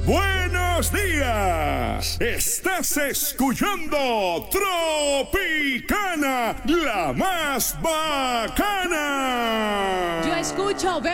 buenos días. Estás escuchando Tropicana, la más bacana. Yo escucho, veo